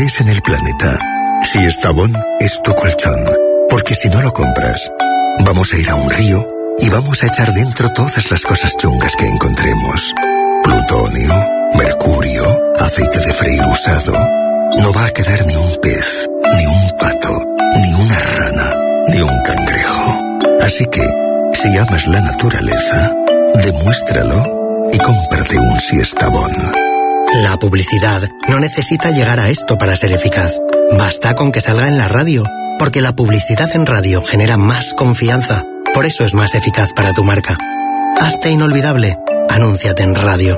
crees en el planeta, Siestabón es tu colchón. Porque si no lo compras, vamos a ir a un río y vamos a echar dentro todas las cosas chungas que encontremos. Plutonio, mercurio, aceite de freír usado. No va a quedar ni un pez, ni un pato, ni una rana, ni un cangrejo. Así que, si amas la naturaleza, demuéstralo y cómprate un Siestabón. La publicidad no necesita llegar a esto para ser eficaz. Basta con que salga en la radio, porque la publicidad en radio genera más confianza. Por eso es más eficaz para tu marca. Hazte inolvidable. Anúnciate en radio.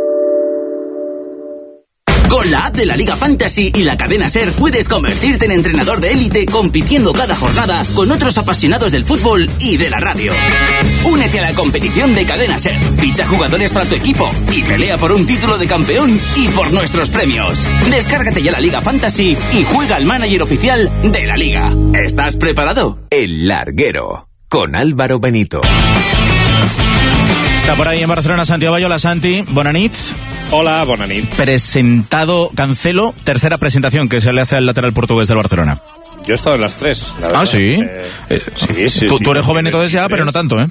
Con la app de la Liga Fantasy y la cadena SER puedes convertirte en entrenador de élite compitiendo cada jornada con otros apasionados del fútbol y de la radio. Únete a la competición de cadena SER, ficha jugadores para tu equipo y pelea por un título de campeón y por nuestros premios. Descárgate ya la Liga Fantasy y juega al manager oficial de la Liga. ¿Estás preparado? El Larguero, con Álvaro Benito. Está por ahí en Barcelona Santiago Bayola. Santi, bona nit. Hola, bona nit. Presentado Cancelo, tercera presentación que se le hace al lateral portugués del Barcelona. Yo he estado en las tres, la verdad. Ah, sí. Sí. Tú eres joven entonces ya, pero no tanto, ¿eh?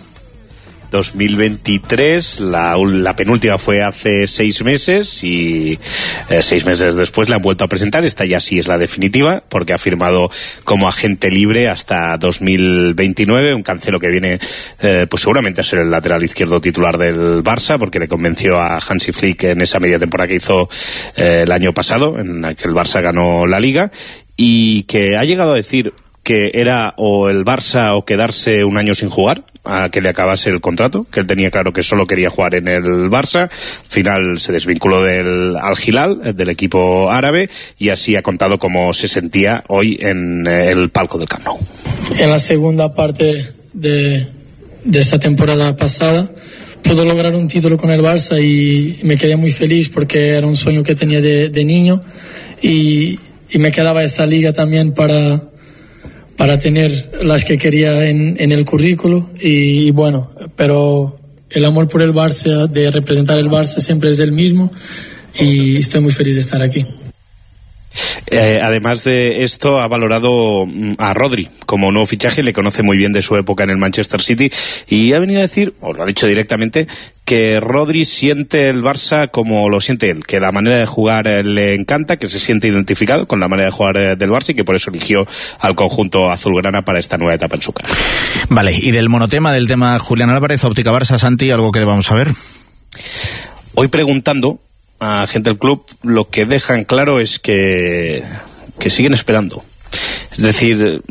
2023, la penúltima fue hace 6 meses y 6 meses después la han vuelto a presentar. Esta ya sí es la definitiva porque ha firmado como agente libre hasta 2029, un Cancelo que viene pues seguramente a ser el lateral izquierdo titular del Barça porque le convenció a Hansi Flick en esa media temporada que hizo el año pasado, en la que el Barça ganó la Liga, y que ha llegado a decir que era o el Barça o quedarse un año sin jugar, a que le acabase el contrato, que él tenía claro que solo quería jugar en el Barça. Al final se desvinculó del Al Hilal, del equipo árabe, y así ha contado cómo se sentía hoy en el palco del Camp Nou. En la segunda parte de esta temporada pasada pude lograr un título con el Barça y me quedé muy feliz porque era un sueño que tenía de niño y me quedaba esa liga también para tener las que quería en el currículo y bueno, pero el amor por el Barça, de representar el Barça siempre es el mismo y estoy muy feliz de estar aquí. Además de esto, ha valorado a Rodri como nuevo fichaje, le conoce muy bien de su época en el Manchester City y ha venido a decir, o lo ha dicho directamente, que Rodri siente el Barça como lo siente él, que la manera de jugar le encanta, que se siente identificado con la manera de jugar del Barça y que por eso eligió al conjunto azulgrana para esta nueva etapa en su carrera. Vale, y del monotema, del tema Julián Álvarez, Óptica Barça, Santi, ¿algo que debamos saber? Hoy preguntando a gente del club, lo que dejan claro es que siguen esperando. Es decir,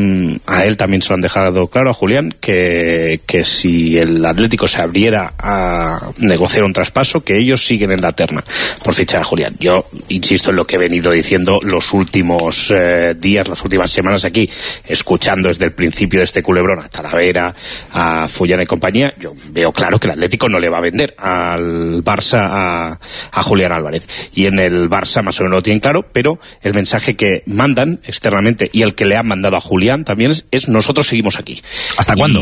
a él también se lo han dejado claro, a Julián, que si el Atlético se abriera a negociar un traspaso, que ellos siguen en la terna por fichar a Julián. Yo insisto en lo que he venido diciendo los últimos días, las últimas semanas aquí, escuchando desde el principio de este culebrón a Talavera, a Fullana y compañía. Yo veo claro que el Atlético no le va a vender al Barça a Julián Álvarez. Y en el Barça más o menos lo tienen claro, pero el mensaje que mandan externamente y el que le han mandado a Julián también es nosotros seguimos aquí. ¿Hasta cuándo?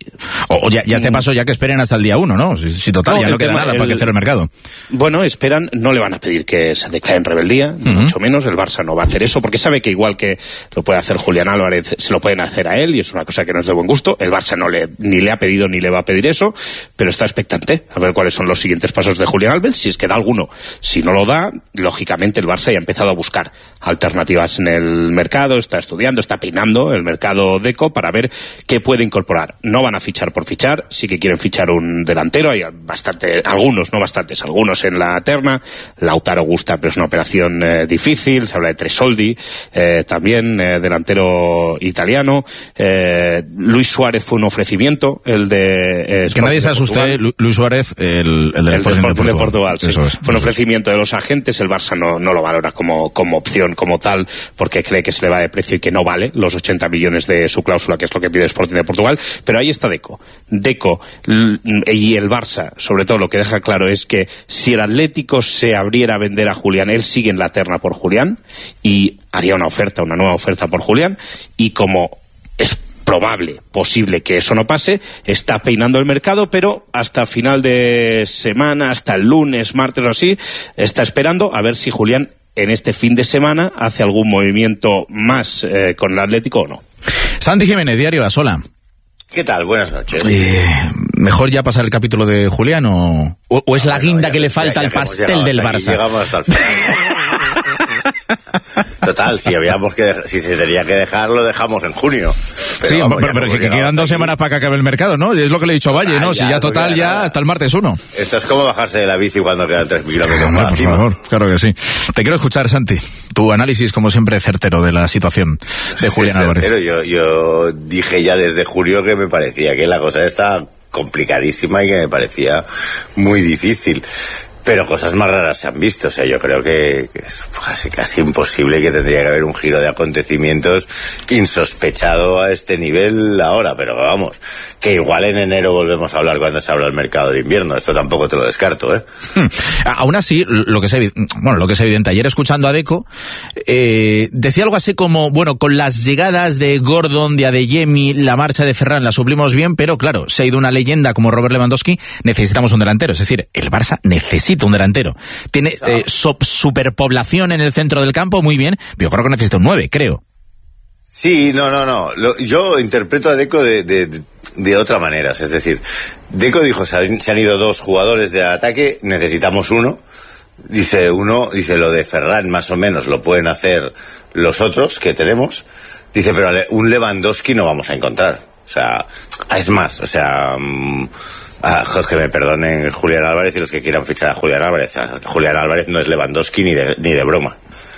O ya este paso ya que esperen hasta el día 1, ¿no? Si total, ya no queda nada para que cierre el mercado. Bueno, esperan, no le van a pedir que se declare en rebeldía, mucho menos. El Barça no va a hacer eso porque sabe que igual que lo puede hacer Julián Álvarez, se lo pueden hacer a él y es una cosa que no es de buen gusto. El Barça ni le ha pedido ni le va a pedir eso, pero está expectante a ver cuáles son los siguientes pasos de Julián Álvarez, si es que da alguno. Si no lo da, lógicamente el Barça ya ha empezado a buscar alternativas en el mercado, está estudiando, está peinando el mercado Deco para ver qué puede incorporar. No van a fichar por fichar, sí que quieren fichar un delantero, hay algunos, no bastantes, algunos en la terna. Lautaro gusta, pero es una operación difícil, se habla de Tresoldi, también delantero italiano. Luis Suárez fue un ofrecimiento, el de que nadie se asuste, Luis Suárez, el del Sporting de Portugal. Sí. Fue un ofrecimiento de los agentes, el Barça no lo valora como opción, como tal, porque cree que se le va de precio y que no vale los 80 millones de su cláusula, que es lo que pide Sporting de Portugal, pero ahí está Deco y el Barça, sobre todo, lo que deja claro es que si el Atlético se abriera a vender a Julián, él sigue en la terna por Julián y haría una nueva oferta por Julián, y como es posible que eso no pase, está peinando el mercado, pero hasta final de semana, hasta el lunes, martes o así, está esperando a ver si Julián en este fin de semana hace algún movimiento más con el Atlético o no. Santi Jiménez, Diario AS, hola. ¿Qué tal? Buenas noches. ¿Mejor ya pasar el capítulo de Julián o es la guinda que le falta al pastel del Barça? Llegamos hasta el final. Total, si se tenía que dejar, lo dejamos en junio. Pero que quedan 2 semanas para que acabe el mercado, ¿no? Es lo que le he dicho a Valle, ¿no? Si ya total, ya hasta el martes 1. Esto es como bajarse de la bici cuando quedan 3 kilómetros más por encima. Favor, claro que sí. Te quiero escuchar, Santi. Tu análisis, como siempre, certero de la situación de Julián Álvarez. Yo dije ya desde julio que me parecía que la cosa está complicadísima y que me parecía muy difícil. Pero cosas más raras se han visto, o sea, yo creo que es casi imposible, que tendría que haber un giro de acontecimientos insospechado a este nivel ahora, pero vamos, que igual en enero volvemos a hablar cuando se habla del mercado de invierno, esto tampoco te lo descarto, ¿eh? Aún así, lo que es evidente, ayer escuchando a Deco, decía algo así como, bueno, con las llegadas de Gordon, de Adeyemi, la marcha de Ferran la suplimos bien, pero claro, se ha ido una leyenda como Robert Lewandowski, necesitamos un delantero, es decir, el Barça necesita un delantero. Tiene superpoblación en el centro del campo, muy bien, pero yo creo que necesita un 9, creo. Sí, no. Yo interpreto a Deco de otra manera. Es decir, Deco dijo, se han ido 2 jugadores de ataque, necesitamos uno. Dice lo de Ferran más o menos lo pueden hacer los otros que tenemos. Dice, pero un Lewandowski no vamos a encontrar. O sea, es más, o sea... que me perdonen Julián Álvarez y los que quieran fichar a Julián Álvarez. Julián Álvarez no es Lewandowski ni de broma.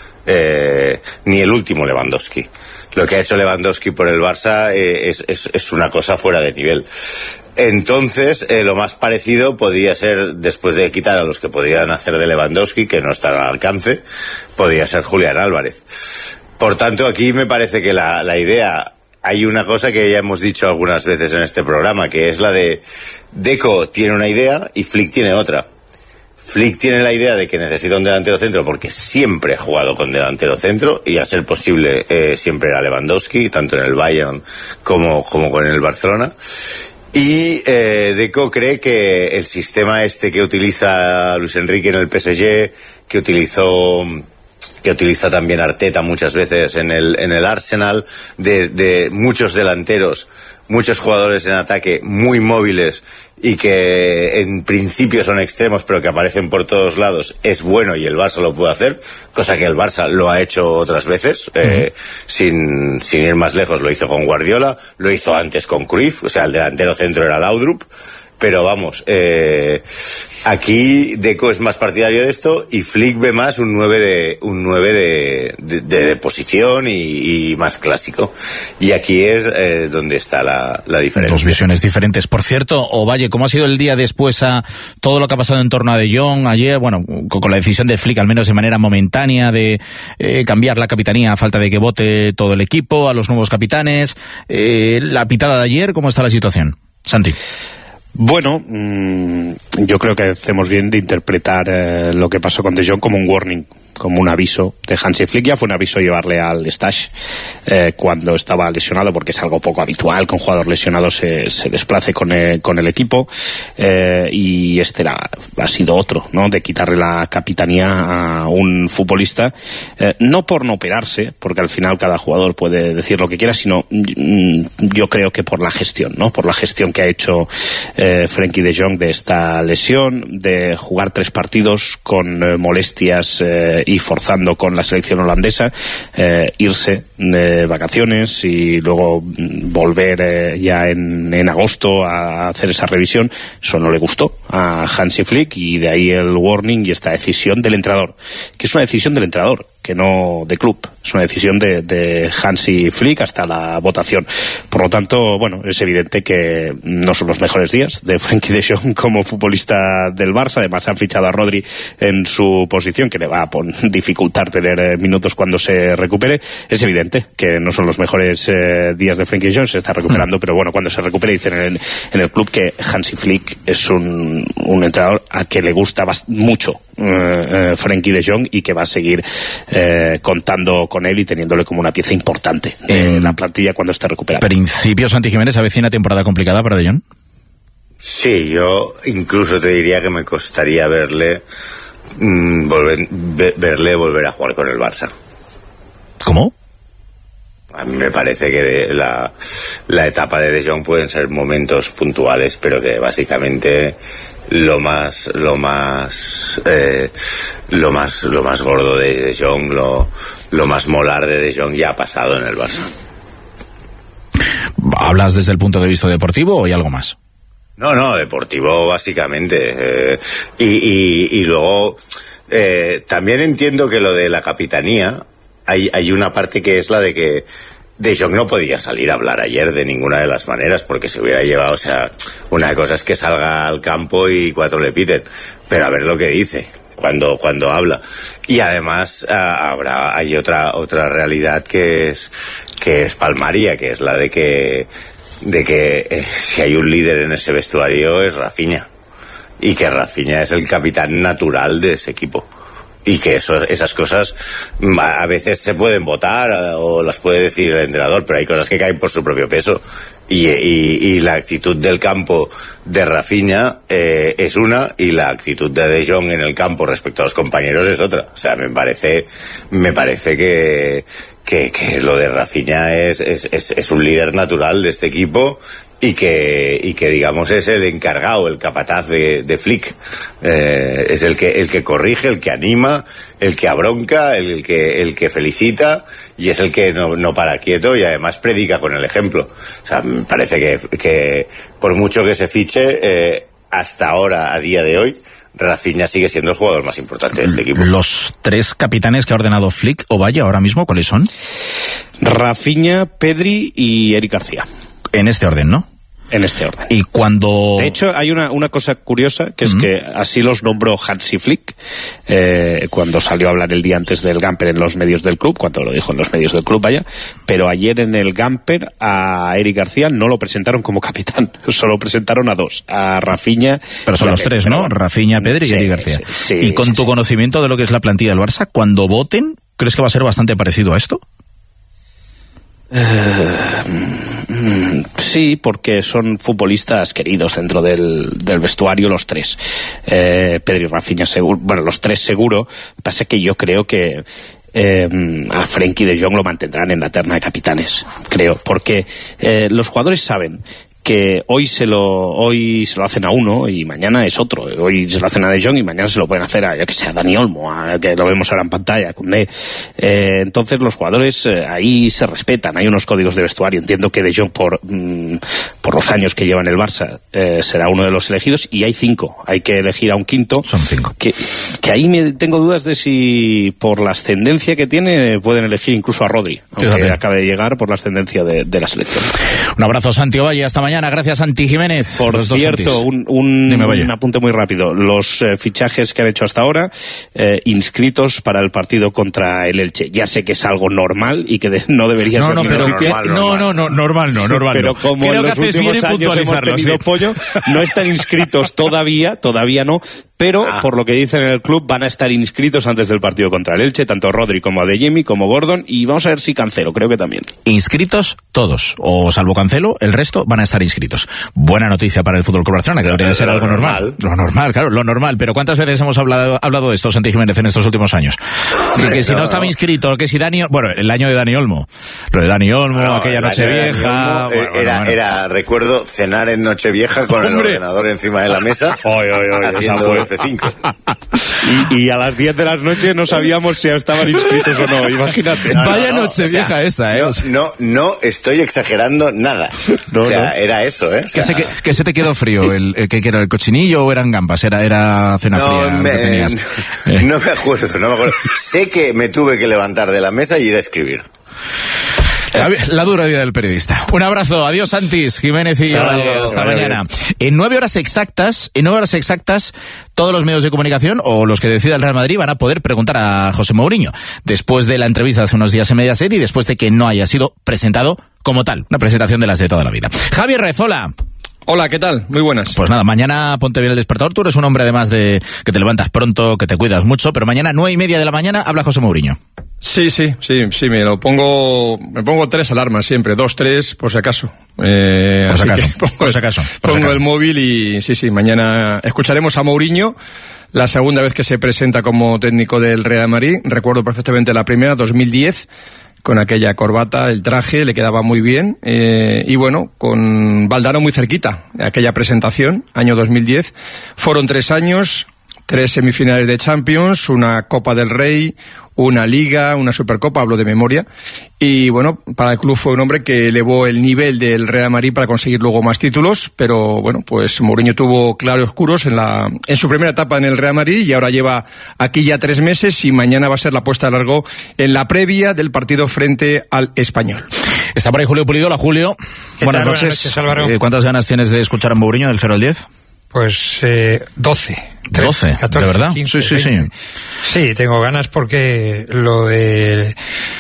Ni el último Lewandowski. Lo que ha hecho Lewandowski por el Barça es una cosa fuera de nivel. Entonces, lo más parecido podría ser, después de quitar a los que podrían hacer de Lewandowski, que no están al alcance, podría ser Julián Álvarez. Por tanto, aquí me parece que la idea... Hay una cosa que ya hemos dicho algunas veces en este programa, que es la de Deco tiene una idea y Flick tiene otra. Flick tiene la idea de que necesita un delantero centro porque siempre ha jugado con delantero centro y a ser posible siempre era Lewandowski, tanto en el Bayern como con el Barcelona. Y Deco cree que el sistema que utiliza Luis Enrique en el PSG, que utiliza también Arteta muchas veces en el Arsenal, de muchos delanteros, muchos jugadores en ataque muy móviles y que en principio son extremos pero que aparecen por todos lados, es bueno y el Barça lo puede hacer, cosa que el Barça lo ha hecho otras veces, sin ir más lejos, lo hizo con Guardiola, lo hizo antes con Cruyff, o sea, el delantero centro era Laudrup. Pero vamos, aquí Deco es más partidario de esto y Flick ve más un 9 de posición y más clásico. Y aquí es donde está la diferencia. 2 visiones diferentes. Por cierto, Ovalle, ¿cómo ha sido el día después a todo lo que ha pasado en torno a De Jong ayer? Bueno, con la decisión de Flick, al menos de manera momentánea, de cambiar la capitanía a falta de que vote todo el equipo, a los nuevos capitanes. La pitada de ayer, ¿cómo está la situación? Santi. Bueno, yo creo que hacemos bien de interpretar lo que pasó con De Jong como un warning, como un aviso de Hansi Flick. Ya fue un aviso llevarle al Stash cuando estaba lesionado, porque es algo poco habitual que un jugador lesionado se desplace con el equipo, y ha sido otro, ¿no? De quitarle la capitanía a un futbolista, no por no operarse, porque al final cada jugador puede decir lo que quiera, sino yo creo que por la gestión, ¿no? Por la gestión que ha hecho Frenkie de Jong de esta lesión, de jugar 3 partidos con molestias y forzando con la selección holandesa, irse de vacaciones y luego volver ya en agosto a hacer esa revisión. Eso no le gustó a Hansi Flick y de ahí el warning y esta decisión del entrenador, que es una decisión del entrenador, que no de club, es una decisión de Hansi Flick hasta la votación. Por lo tanto, bueno, es evidente que no son los mejores días de Frenkie de Jong como futbolista del Barça. Además han fichado a Rodri en su posición, que le va a dificultar tener minutos cuando se recupere. Es evidente que no son los mejores días de Frenkie de Jong, se está recuperando, pero bueno, cuando se recupere dicen en el club que Hansi Flick es un entrenador a que le gusta mucho Frenkie de Jong y que va a seguir contando con él y teniéndole como una pieza importante en la plantilla cuando esté recuperado. Principio, Santi Jiménez, avecina temporada complicada para De Jong. Sí, yo incluso te diría que me costaría verle verle volver a jugar con el Barça. ¿Cómo? A mí me parece que la etapa de De Jong pueden ser momentos puntuales, pero que básicamente lo más gordo de De Jong, lo más molar de De Jong ya ha pasado en el Barça. ¿Hablas desde el punto de vista deportivo o hay algo más? No, deportivo básicamente. Y luego también entiendo que lo de la capitanía, hay una parte que es la de que De Jong no podía salir a hablar ayer de ninguna de las maneras porque se hubiera llevado, o sea, una cosa es que salga al campo y 4 le piten, pero a ver lo que dice cuando habla. Y además hay otra realidad que es palmaria, que es la de que si hay un líder en ese vestuario es Rafinha, y que Rafinha es el capitán natural de ese equipo. Y que esas cosas a veces se pueden votar o las puede decir el entrenador, pero hay cosas que caen por su propio peso. Y la actitud del campo de Rafinha es una, y la actitud de Jong en el campo respecto a los compañeros es otra. O sea, me parece que lo de Rafinha es un líder natural de este equipo, y que digamos es el encargado, el capataz de Flick. Es el que corrige, el que anima, el que abronca, el que felicita, y es el que no para quieto, y además predica con el ejemplo. O sea, me parece que por mucho que se fiche, hasta ahora, a día de hoy, Rafinha sigue siendo el jugador más importante de este equipo. Los 3 capitanes que ha ordenado Flick o Valle ahora mismo, ¿cuáles son? Rafinha, Pedri y Eric García. En este orden, ¿no? En este orden. Y cuando... De hecho, hay una cosa curiosa, que es que así los nombró Hansi Flick, cuando salió a hablar el día antes del Gamper en los medios del club, cuando lo dijo en los medios del club, vaya, pero ayer en el Gamper a Eric García no lo presentaron como capitán, solo presentaron a 2, a Rafinha... Pero son los 3, ¿no? Rafinha, Pedri y Eric García. Sí, y con tu conocimiento de lo que es la plantilla del Barça, cuando voten, ¿crees que va a ser bastante parecido a esto? Sí, porque son futbolistas queridos dentro del vestuario los 3. Pedri y Rafinha seguro, bueno, los 3 seguro. Pasa que yo creo que a Frenkie de Jong lo mantendrán en la terna de capitanes, creo, porque los jugadores saben que hoy se lo hacen a uno y mañana es otro. Hoy se lo hacen a De Jong y mañana se lo pueden hacer a, yo que sé, a Dani Olmo, que lo vemos ahora en pantalla, con D. Entonces los jugadores ahí se respetan, hay unos códigos de vestuario. Entiendo que De Jong por los años que lleva en el Barça será uno de los elegidos, y hay 5, hay que elegir a un quinto. Son 5. Que ahí tengo dudas de si por la ascendencia que tiene pueden elegir incluso a Rodri, aunque acabe de llegar por la ascendencia de la selección. Un abrazo, Santi Ovalle, hasta mañana. Gracias, Santi Jiménez. Por cierto, un apunte muy rápido. Los fichajes que han hecho hasta ahora, inscritos para el partido contra el Elche. Ya sé que es algo normal y que no debería ser normal. Pero como creo en los últimos años hemos tenido pollo, no están inscritos todavía no, pero por lo que dicen en el club van a estar inscritos antes del partido contra el Elche, tanto Rodri como Adeyemi como Gordon, y vamos a ver si Cancelo, creo que también. Inscritos todos, o salvo Cancelo, el resto van a estar inscritos. Buena noticia para el Fútbol Club Barcelona, que debería de ser algo normal. Lo normal, claro, lo normal. Pero ¿cuántas veces hemos hablado de esto, Santi Jiménez, en estos últimos años? Que si no estaba inscrito, que si Dani... Bueno, el año de Dani Olmo. Lo de Dani Olmo, aquella Nochevieja... Era, recuerdo, cenar en Nochevieja con el ordenador encima de la mesa, haciendo F5. Y a las 10 de la noche no sabíamos si estaban inscritos o no, imagínate. Vaya Nochevieja esa, No estoy exagerando nada. Era eso, ¿eh? O sea, que se te quedó frío, que era el cochinillo o eran gambas, era cena fría. No me acuerdo. Sé que me tuve que levantar de la mesa y ir a escribir. La dura vida del periodista. Un abrazo, adiós Santis Jiménez y hasta mañana. En 9 horas exactas, todos los medios de comunicación o los que decida el Real Madrid van a poder preguntar a José Mourinho después de la entrevista hace unos días en Mediaset y después de que no haya sido presentado como tal, una presentación de las de toda la vida. Javier Rezola. Hola, ¿qué tal? Muy buenas. Pues nada, mañana ponte bien el despertador. Tú eres un hombre además de que te levantas pronto, que te cuidas mucho, pero mañana 9:30 de la mañana habla José Mourinho. Sí, me pongo 3 alarmas siempre, 2, 3, por si acaso. Por si acaso. Pongo el móvil y sí, mañana escucharemos a Mourinho, la segunda vez que se presenta como técnico del Real Madrid. Recuerdo perfectamente la primera, 2010, con aquella corbata, el traje, le quedaba muy bien, y bueno, con Valdano muy cerquita, aquella presentación, año 2010. Fueron 3 años, 3 semifinales de Champions, una Copa del Rey, una Liga, una Supercopa, hablo de memoria, y bueno, para el club fue un hombre que elevó el nivel del Real Madrid para conseguir luego más títulos, pero bueno, pues Mourinho tuvo claroscuros en su primera etapa en el Real Madrid, y ahora lleva aquí ya 3 meses, y mañana va a ser la puesta a largo en la previa del partido frente al Español. Está por ahí Julio Pulido. Hola, Julio. Buenas noches, Álvaro. ¿Cuántas ganas tienes de escuchar a Mourinho del 0 al 10? Pues 12. 12, 14, ¿de verdad? 15, sí. Sí, tengo ganas porque lo de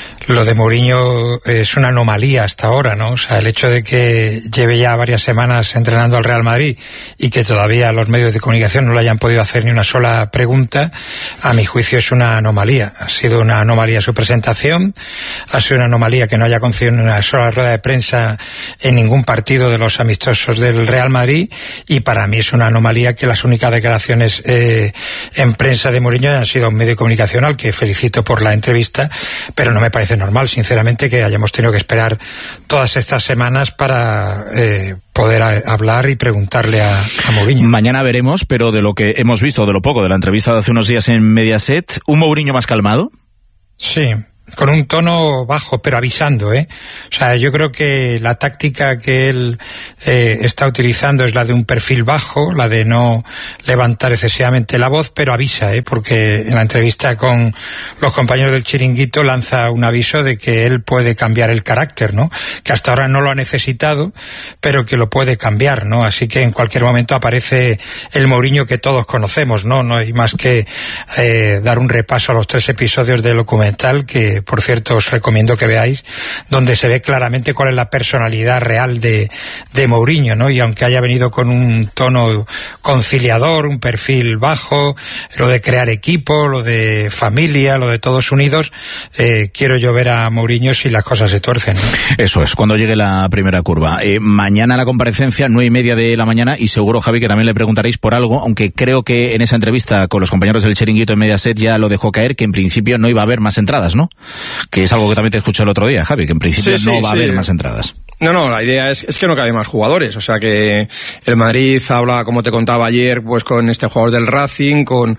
Mourinho es una anomalía hasta ahora, ¿no? O sea, el hecho de que lleve ya varias semanas entrenando al Real Madrid y que todavía los medios de comunicación no le hayan podido hacer ni una sola pregunta, a mi juicio es una anomalía. Ha sido una anomalía su presentación, ha sido una anomalía que no haya concedido una sola rueda de prensa en ningún partido de los amistosos del Real Madrid, y para mí es una anomalía que las únicas declaraciones en prensa de Mourinho hayan sido un medio de comunicación al que felicito por la entrevista, pero no me parece normal, sinceramente, que hayamos tenido que esperar todas estas semanas para poder hablar y preguntarle a Mourinho. Mañana veremos, pero de lo que hemos visto, de lo poco de la entrevista de hace unos días en Mediaset, ¿un Mourinho más calmado? Sí, con un tono bajo, pero avisando, O sea, yo creo que la táctica que él está utilizando es la de un perfil bajo, la de no levantar excesivamente la voz, pero avisa, porque en la entrevista con los compañeros del Chiringuito lanza un aviso de que él puede cambiar el carácter, ¿no? Que hasta ahora no lo ha necesitado, pero que lo puede cambiar, ¿no? Así que en cualquier momento aparece el Mourinho que todos conocemos, ¿no? No hay más que dar un repaso a los 3 episodios del documental que, por cierto, os recomiendo que veáis, donde se ve claramente cuál es la personalidad real de Mourinho, ¿no? Y aunque haya venido con un tono conciliador, un perfil bajo, lo de crear equipo, lo de familia, lo de todos unidos, quiero yo ver a Mourinho si las cosas se tuercen, ¿no? Eso es, cuando llegue la primera curva. Mañana la comparecencia, 9:30 de la mañana, y seguro, Javi, que también le preguntaréis por algo, aunque creo que en esa entrevista con los compañeros del Chiringuito en Mediaset ya lo dejó caer, que en principio no iba a haber más entradas, ¿no? Que es algo que también te escuché el otro día, Javi, que en principio no va a haber más entradas. No, la idea es que no cabe más jugadores, o sea que el Madrid habla, como te contaba ayer, pues con este jugador del Racing, con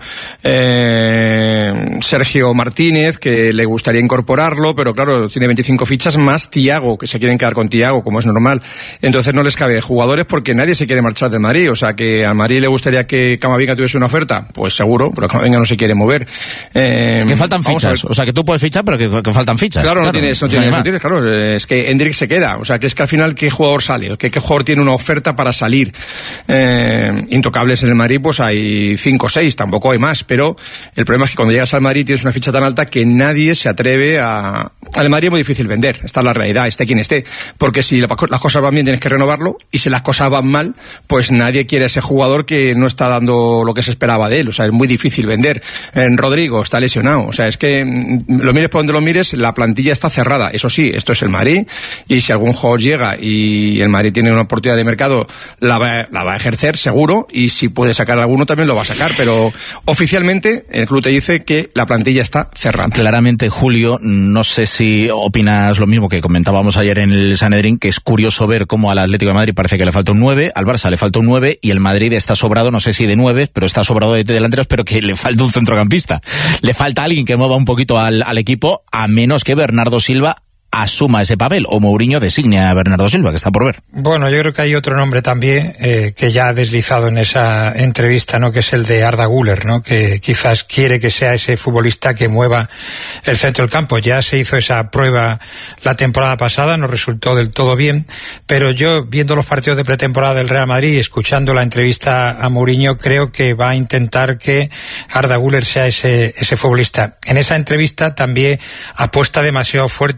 Sergio Martínez, que le gustaría incorporarlo, pero claro, tiene 25 fichas más Thiago, que se quieren quedar con Thiago, como es normal. Entonces no les cabe jugadores porque nadie se quiere marchar del Madrid, o sea que al Madrid le gustaría que Camavinga tuviese una oferta, pues seguro, pero Camavinga no se quiere mover. Que faltan fichas, o sea que tú puedes fichar, pero que faltan fichas. Claro, no tienes, claro, es que Endrick se queda, o sea que es que al final ¿qué jugador sale? ¿Qué jugador tiene una oferta para salir? Intocables en el Madrid pues hay 5 o 6, tampoco hay más, pero el problema es que cuando llegas al Madrid tienes una ficha tan alta que nadie se atreve a... Al Madrid es muy difícil vender, esta es la realidad, esté quien esté, porque si las cosas van bien tienes que renovarlo, y si las cosas van mal, pues nadie quiere ese jugador que no está dando lo que se esperaba de él, o sea, es muy difícil vender. Rodrigo está lesionado, o sea, es que lo mires por donde lo mires, la plantilla está cerrada, eso sí, esto es el Madrid, y si algún jugador llega y el Madrid tiene una oportunidad de mercado, la va a ejercer seguro, y si puede sacar alguno también lo va a sacar, pero oficialmente el club te dice que la plantilla está cerrada. Claramente, Julio, no sé si opinas lo mismo que comentábamos ayer en el Sanedrín, que es curioso ver cómo al Atlético de Madrid parece que le falta un 9, al Barça le falta un 9, y el Madrid está sobrado, no sé si de 9, pero está sobrado de delanteros, pero que le falta un centrocampista. Le falta alguien que mueva un poquito al equipo, a menos que Bernardo Silva asuma ese papel, o Mourinho designe a Bernardo Silva, que está por ver. Bueno, yo creo que hay otro nombre también que ya ha deslizado en esa entrevista, ¿no? Que es el de Arda Güler, ¿no? Que quizás quiere que sea ese futbolista que mueva el centro del campo. Ya se hizo esa prueba la temporada pasada, no resultó del todo bien, pero yo, viendo los partidos de pretemporada del Real Madrid y escuchando la entrevista a Mourinho, creo que va a intentar que Arda Güler sea ese futbolista. En esa entrevista también apuesta demasiado fuerte diciendo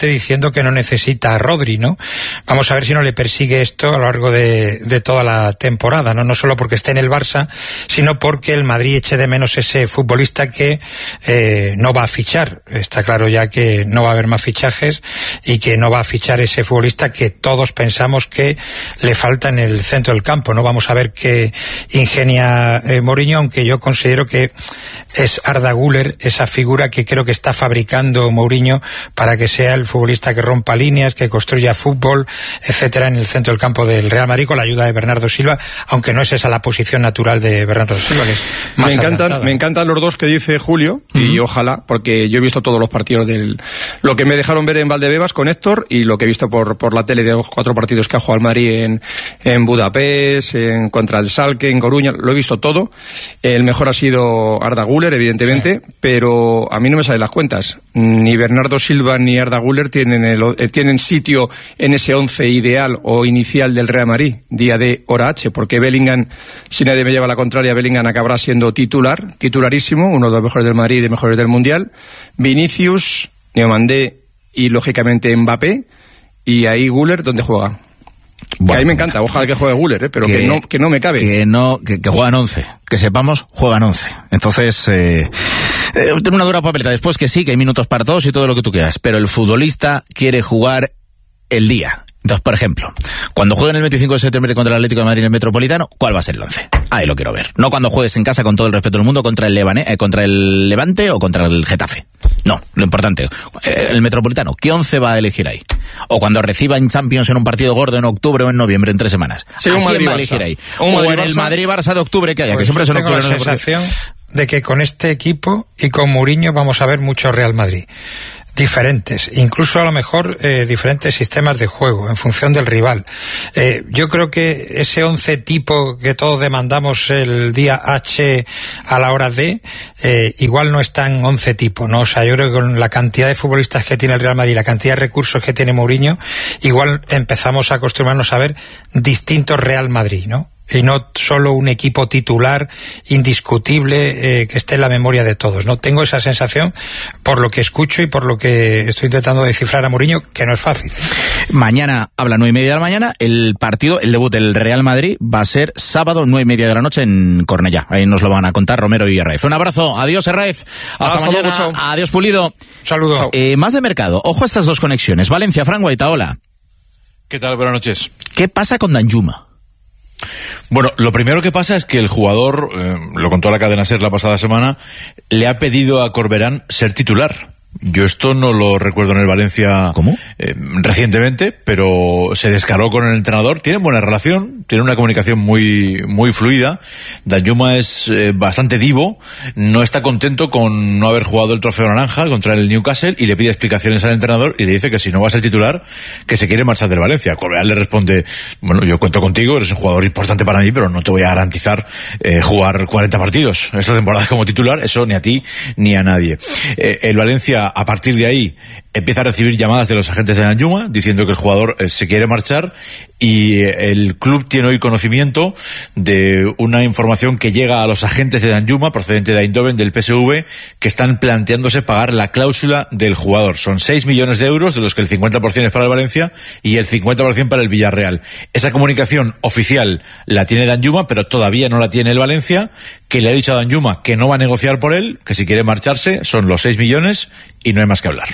diciendo que no necesita a Rodri, ¿no? Vamos a ver si no le persigue esto a lo largo de toda la temporada, ¿no? No solo porque esté en el Barça, sino porque el Madrid eche de menos ese futbolista que no va a fichar. Está claro ya que no va a haber más fichajes y que no va a fichar ese futbolista que todos pensamos que le falta en el centro del campo. No vamos a ver qué ingenia Mourinho, aunque yo considero que es Arda Güler esa figura que creo que está fabricando Mourinho para que sea el futbolista que rompa líneas, que construya fútbol, etcétera, en el centro del campo del Real Madrid, con la ayuda de Bernardo Silva, aunque no es esa la posición natural de Bernardo Silva, que es más me encantan los dos que dice Julio, y ojalá, porque yo he visto todos los partidos lo que me dejaron ver en Valdebebas con Héctor y lo que he visto por la tele de los 4 partidos que ha jugado el Madrid en Budapest, contra el Schalke, en Coruña, lo he visto todo. El mejor ha sido Arda Güler, evidentemente, pero a mí no me salen las cuentas. Ni Bernardo Silva ni Arda Güler tienen sitio en ese 11 ideal o inicial del Real Madrid, día de hora H, porque Bellingham, si nadie me lleva la contraria, Bellingham acabará siendo titularísimo, uno de los mejores del Madrid y de mejores del Mundial. Vinicius, Diomandé y lógicamente Mbappé, y ahí Güler, ¿dónde juega? Bueno, que ahí me encanta, ojalá que juegue Güler, pero que no me cabe. Que juegan 11, que sepamos, juegan 11. Entonces, tiene una dura papeleta. Después que sí, que hay minutos para todos y todo lo que tú quieras, pero el futbolista quiere jugar el día. Entonces, por ejemplo, cuando jueguen el 25 de septiembre contra el Atlético de Madrid en el Metropolitano, ¿cuál va a ser el 11? Ahí lo quiero ver. No cuando juegues en casa, con todo el respeto del mundo, contra el Levante o contra el Getafe. No, lo importante, el Metropolitano, ¿qué 11 va a elegir ahí? O cuando reciba en Champions en un partido gordo en octubre o en noviembre, en 3 semanas. Sí, ¿A quién va a elegir ahí? O en el Madrid-Barça de octubre, que haya, pues que siempre son tengo octubre. La sensación de que con este equipo y con Mourinho vamos a ver mucho Real Madrid. Diferentes, incluso a lo mejor diferentes sistemas de juego en función del rival. Yo creo que ese 11 tipo que todos demandamos el día H a la hora D, igual no es tan 11 tipo, ¿no? O sea, yo creo que con la cantidad de futbolistas que tiene el Real Madrid, la cantidad de recursos que tiene Mourinho, igual empezamos a acostumbrarnos a ver distintos Real Madrid, ¿no? Y no solo un equipo titular indiscutible que esté en la memoria de todos. No tengo esa sensación por lo que escucho y por lo que estoy intentando descifrar a Mourinho, que no es fácil. Mañana, a las 9:30 de la mañana, el debut del Real Madrid va a ser sábado 9:30 de la noche en Cornellá. Ahí nos lo van a contar Romero y Herráez. Un abrazo, adiós Herráez, hasta mañana, luego, adiós Pulido. Saludos. Más de mercado, ojo a estas dos conexiones. Valencia, Fran Guaitaola. ¿Qué tal? Buenas noches. ¿Qué pasa con Danjuma? Bueno, lo primero que pasa es que el jugador, lo contó la cadena SER la pasada semana, le ha pedido a Corberán ser titular. Yo esto no lo recuerdo en el Valencia. ¿Cómo? Recientemente, pero se descargó con el entrenador. Tienen buena relación, tienen una comunicación muy fluida. Danjuma es bastante divo, no está contento con no haber jugado el trofeo naranja contra el Newcastle y le pide explicaciones al entrenador y le dice que si no va a ser titular, que se quiere marchar del Valencia. Corberán le responde, bueno, yo cuento contigo, eres un jugador importante para mí, pero no te voy a garantizar jugar 40 partidos esta temporada como titular, eso ni a ti ni a nadie. El Valencia, a partir de ahí, empieza a recibir llamadas de los agentes de Danjuma diciendo que el jugador se quiere marchar, y el club tiene hoy conocimiento de una información que llega a los agentes de Danjuma procedente de Eindhoven, del PSV, que están planteándose pagar la cláusula del jugador. Son 6 millones de euros, de los que el 50% es para el Valencia y el 50% para el Villarreal. Esa comunicación oficial la tiene Danjuma, pero todavía no la tiene el Valencia, que le ha dicho a Danjuma que no va a negociar por él, que si quiere marcharse son los 6 millones y no hay más que hablar.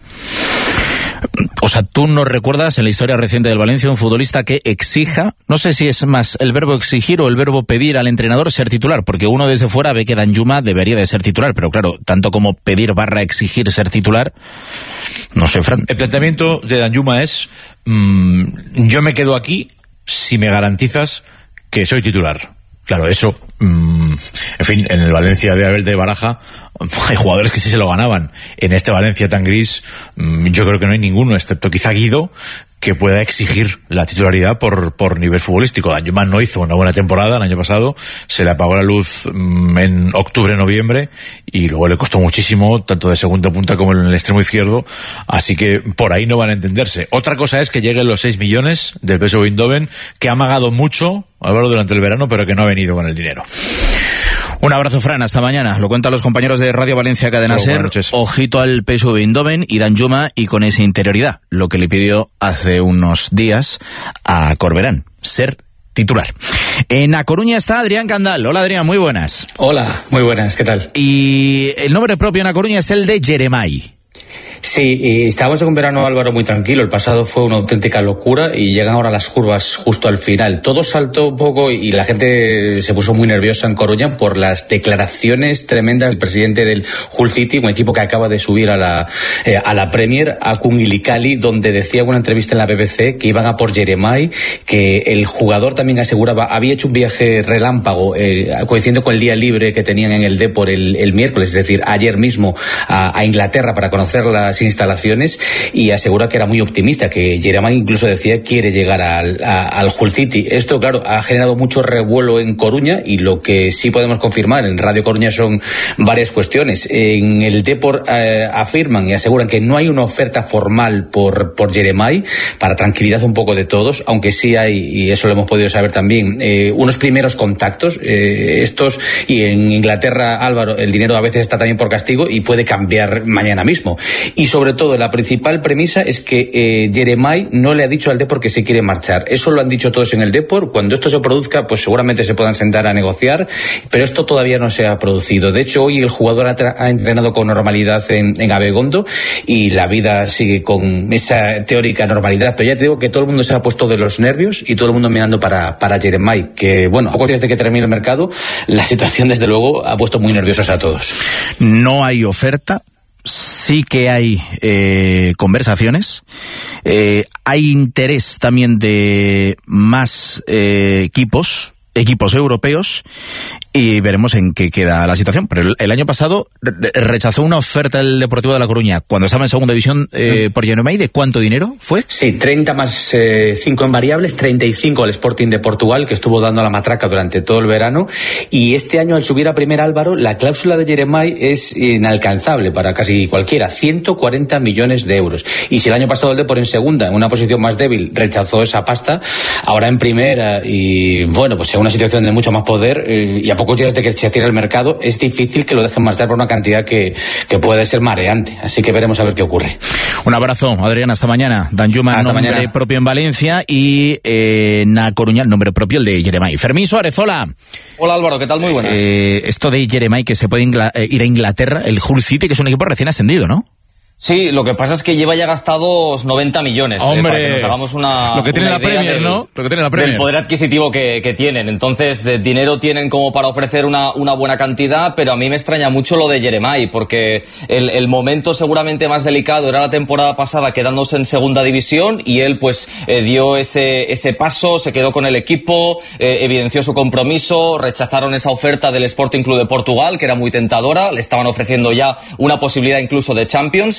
O sea, ¿tú no recuerdas en la historia reciente del Valencia un futbolista que exija, no sé si es más el verbo exigir o el verbo pedir al entrenador ser titular? Porque uno desde fuera ve que Danjuma debería de ser titular, pero claro, tanto como pedir / exigir ser titular, no sé, Fran. El planteamiento de Danjuma es, yo me quedo aquí si me garantizas que soy titular. Claro, eso, en fin, en el Valencia de Abel de Baraja hay jugadores que sí se lo ganaban. En este Valencia tan gris, yo creo que no hay ninguno, excepto quizá Guido, que pueda exigir la titularidad por nivel futbolístico. Danjuma no hizo una buena temporada el año pasado, se le apagó la luz en octubre, noviembre, y luego le costó muchísimo, tanto de segunda punta como en el extremo izquierdo, así que por ahí no van a entenderse. Otra cosa es que lleguen los 6 millones del PSV Eindhoven, que ha amagado mucho, Álvaro, durante el verano, pero que no ha venido con el dinero. Un abrazo, Fran, hasta mañana. Lo cuentan los compañeros de Radio Valencia Cadena Ser. Ojito al PSV Eindhoven y Danjuma, y con esa interioridad, lo que le pidió hace unos días a Corberán, ser titular. En A Coruña está Adrián Candal. Hola, Adrián, muy buenas. Hola, muy buenas, ¿qué tal? Y el nombre propio en A Coruña es el de Jeremai. Sí, y estábamos en un verano, Álvaro, muy tranquilo. El pasado fue una auténtica locura y llegan ahora las curvas justo al final. Todo saltó un poco y la gente se puso muy nerviosa en Coruña por las declaraciones tremendas del presidente del Hull City, un equipo que acaba de subir a la Premier, a Kungilikali, donde decía en una entrevista en la BBC que iban a por Jeremai, que el jugador también aseguraba, había hecho un viaje relámpago, coincidiendo con el día libre que tenían en el Depor el miércoles, es decir, ayer mismo a Inglaterra para conocer las instalaciones, y asegura que era muy optimista, que Jeremai incluso decía quiere llegar al Hull City. Esto, claro, ha generado mucho revuelo en Coruña, y lo que sí podemos confirmar en Radio Coruña son varias cuestiones. En el Depor afirman y aseguran que no hay una oferta formal por Jeremai, para tranquilidad un poco de todos, aunque sí hay, y eso lo hemos podido saber también, unos primeros contactos, estos, y en Inglaterra, Álvaro, el dinero a veces está también por castigo y puede cambiar mañana mismo. Y sobre todo, la principal premisa es que Jeremai no le ha dicho al Depor que se quiere marchar. Eso lo han dicho todos en el Depor. Cuando esto se produzca, pues seguramente se puedan sentar a negociar, pero esto todavía no se ha producido. De hecho, hoy el jugador ha entrenado con normalidad en Abegondo, y la vida sigue con esa teórica normalidad. Pero ya te digo que todo el mundo se ha puesto de los nervios y todo el mundo mirando para Jeremai, que bueno, a pocos días de que termine el mercado, la situación desde luego ha puesto muy nerviosos a todos. No hay oferta. Sí que hay conversaciones, hay interés también de más equipos europeos, y veremos en qué queda la situación. Pero el año pasado rechazó una oferta el Deportivo de La Coruña cuando estaba en segunda división por Jeremai. ¿De cuánto dinero fue? Sí, 30 más 5 en variables, 35 al Sporting de Portugal, que estuvo dando la matraca durante todo el verano. Y este año, al subir a Primera, Álvaro, la cláusula de Jeremai es inalcanzable para casi cualquiera, 140 millones de euros. Y si el año pasado el Depor en segunda, en una posición más débil, rechazó esa pasta, ahora en Primera, y bueno, pues en una situación de mucho más poder, y a pocos días de que se cierre el mercado, es difícil que lo dejen marchar por una cantidad que puede ser mareante. Así que veremos a ver qué ocurre. Un abrazo, Adrián, hasta mañana. Danjuma, nombre propio en Valencia, y Na Coruña, el nombre propio, el de Jeremai. Fermín Suárez, hola. Hola, Álvaro, ¿qué tal? Muy buenas. Esto de Jeremai, que se puede ir a Inglaterra, el Hull City, que es un equipo recién ascendido, ¿no? Sí, lo que pasa es que lleva ya gastados 90 millones. ¡Hombre! Para que nos hagamos lo que tiene la Premier, ¿no? Lo que tiene la Premier. Del poder adquisitivo que tienen. Entonces, de dinero tienen como para ofrecer una buena cantidad, pero a mí me extraña mucho lo de Jeremai, porque el momento seguramente más delicado era la temporada pasada, quedándose en segunda división, y él pues dio ese paso, se quedó con el equipo, evidenció su compromiso, rechazaron esa oferta del Sporting Club de Portugal, que era muy tentadora, le estaban ofreciendo ya una posibilidad incluso de Champions,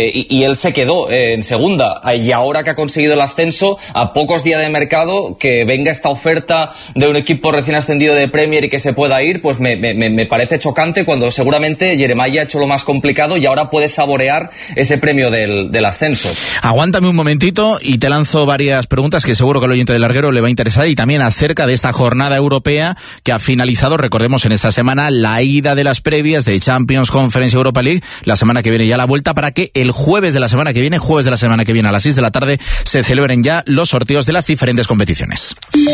y él se quedó en segunda, y ahora que ha conseguido el ascenso, a pocos días de mercado, que venga esta oferta de un equipo recién ascendido de Premier y que se pueda ir, pues me parece chocante, cuando seguramente Jeremai ha hecho lo más complicado y ahora puede saborear ese premio del ascenso. Aguántame un momentito y te lanzo varias preguntas que seguro que al oyente del Larguero le va a interesar, y también acerca de esta jornada europea que ha finalizado, recordemos, en esta semana, la ida de las previas de Champions, Conference, Europa League. La semana que viene ya la vuelta, para que el jueves de la semana que viene a las 6 de la tarde, se celebren ya los sorteos de las diferentes competiciones.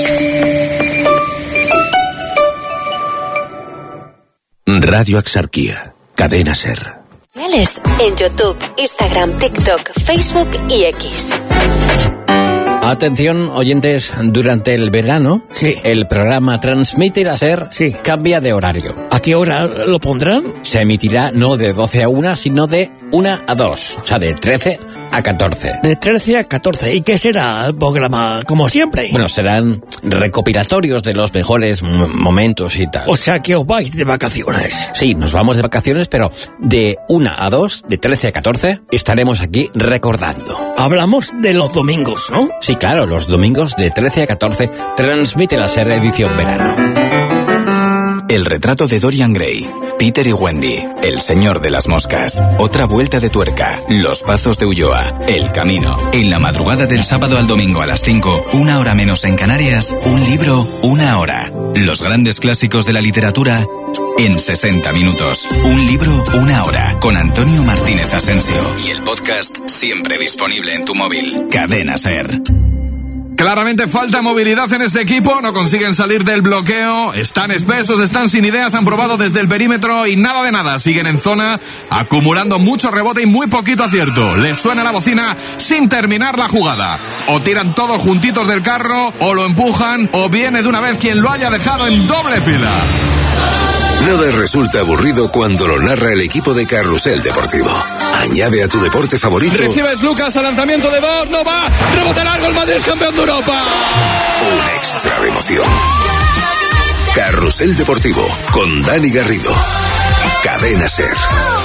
Radio Axarquía, Cadena Ser. En YouTube, Instagram, TikTok, Facebook y X. Atención, oyentes, durante el verano, el programa Transmite la Ser cambia de horario. ¿A qué hora lo pondrán? Se emitirá no de 12 a 1, sino de 1 a 2, o sea, de 13 a 14. De 13 a 14. ¿Y qué será el programa, como siempre? Bueno, serán recopilatorios de los mejores momentos y tal. O sea, que os vais de vacaciones. Sí, nos vamos de vacaciones, pero de 1 a 2, de 13 a 14, estaremos aquí recordando. Hablamos de los domingos, ¿no? Sí, claro, los domingos de 13 a 14, Transmite la Ser edición verano. El retrato de Dorian Gray, Peter y Wendy, El Señor de las Moscas, Otra Vuelta de Tuerca, Los Pazos de Ulloa, El Camino. En la madrugada del sábado al domingo a las 5, 1 hora menos en Canarias, un libro, 1 hora. Los grandes clásicos de la literatura en 60 minutos. Un libro, una hora, con Antonio Martínez Asensio. Y el podcast siempre disponible en tu móvil. Cadena SER. Claramente falta movilidad en este equipo, no consiguen salir del bloqueo, están espesos, están sin ideas, han probado desde el perímetro y nada de nada, siguen en zona, acumulando mucho rebote y muy poquito acierto. Les suena la bocina sin terminar la jugada. O tiran todos juntitos del carro, o lo empujan, o viene de una vez quien lo haya dejado en doble fila. Nada resulta aburrido cuando lo narra el equipo de Carrusel Deportivo. Añade a tu deporte favorito. Recibes Lucas al lanzamiento de dos, no va, rebote largo, el Madrid es campeón de Europa. Un extra de emoción. Carrusel Deportivo con Dani Garrido. Cadena SER.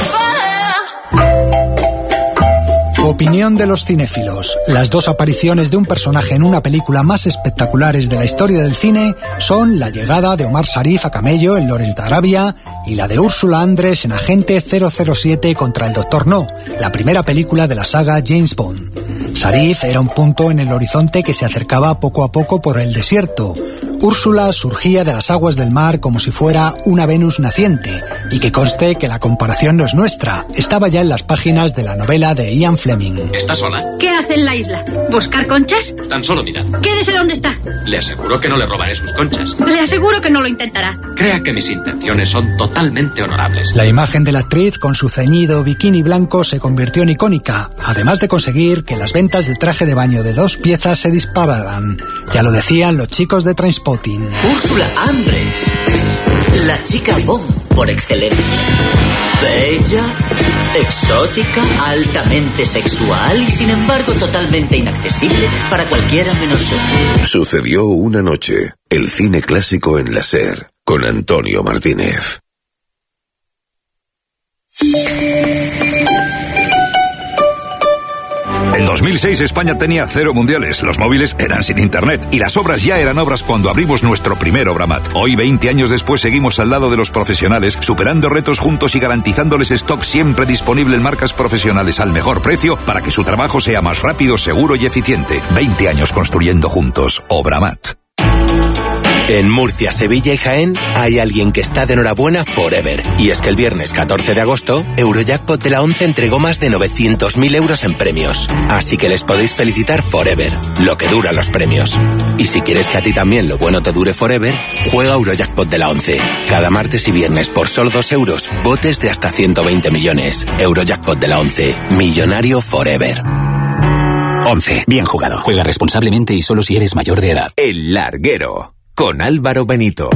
Opinión de los cinéfilos. Las dos apariciones de un personaje en una película más espectaculares de la historia del cine son la llegada de Omar Sharif a camello en Lawrence de Arabia y la de Úrsula Andress en Agente 007 contra el Dr. No, la primera película de la saga James Bond. Sharif era un punto en el horizonte que se acercaba poco a poco por el desierto. Úrsula surgía de las aguas del mar como si fuera una Venus naciente, y que conste que la comparación no es nuestra, estaba ya en las páginas de la novela de Ian Fleming. ¿Está sola? ¿Qué hace en la isla? ¿Buscar conchas? Tan solo mirad. Quédese donde está. Le aseguro que no le robaré sus conchas. Le aseguro que no lo intentará. Crea que mis intenciones son totalmente honorables. La imagen de la actriz con su ceñido bikini blanco se convirtió en icónica, además de conseguir que las ventas de traje de baño de 2 piezas se dispararan. Ya lo decían los chicos de Trainspotting. Úrsula Andress, la chica Bond por excelencia. Bella, exótica, altamente sexual y sin embargo totalmente inaccesible para cualquiera menos yo. Sucedió una noche. El cine clásico en la SER con Antonio Martínez. En 2006 España tenía 0 mundiales, los móviles eran sin internet y las obras ya eran obras cuando abrimos nuestro primer Obramat. Hoy, 20 años después, seguimos al lado de los profesionales, superando retos juntos y garantizándoles stock siempre disponible en marcas profesionales al mejor precio para que su trabajo sea más rápido, seguro y eficiente. 20 años construyendo juntos. Obramat. En Murcia, Sevilla y Jaén hay alguien que está de enhorabuena forever. Y es que el viernes 14 de agosto, Eurojackpot de la 11 entregó más de 900.000 euros en premios. Así que les podéis felicitar forever, lo que dura los premios. Y si quieres que a ti también lo bueno te dure forever, juega Eurojackpot de la 11. Cada martes y viernes por solo 2 euros, botes de hasta 120 millones. Eurojackpot de la 11, millonario forever. 11. Bien jugado. Juega responsablemente y solo si eres mayor de edad. El Larguero, con Álvaro Benito.